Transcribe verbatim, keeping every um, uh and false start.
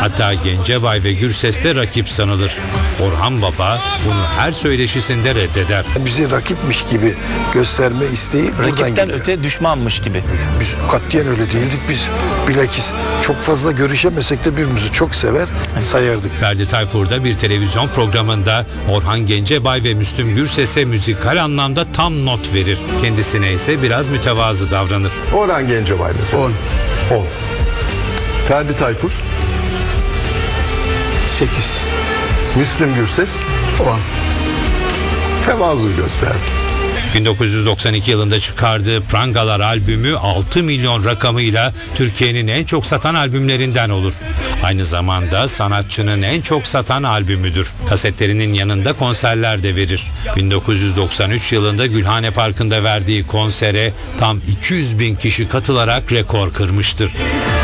Hatta Gencebay ve Gürses de rakip sanılır. Orhan Baba bunu her söyleşisinde reddeder. Bizi rakipmiş gibi gösterme isteği buradan Rakipten geliyor. öte düşmanmış gibi. Biz katiyen öyle değildik biz. Bilakis çok fazla görüşemesek de birbirimizi çok sever sayardık. Ferdi Tayfur da bir televizyon programında Orhan Gencebay ve Müslüm Gürses'e müzikal anlamda tam not verir. Kendisine ise biraz mütevazı davranır. Orhan Gencebay mesela. on. on. Ferdi Tayfur. sekiz. Müslüm Gürses. on. Tevazu gösterdi. bin dokuz yüz doksan iki yılında çıkardığı Prangalar albümü altı milyon rakamıyla Türkiye'nin en çok satan albümlerinden olur. Aynı zamanda sanatçının en çok satan albümüdür. Kasetlerinin yanında konserler de verir. bin dokuz yüz doksan üç yılında Gülhane Parkı'nda verdiği konsere tam iki yüz bin kişi katılarak rekor kırmıştır.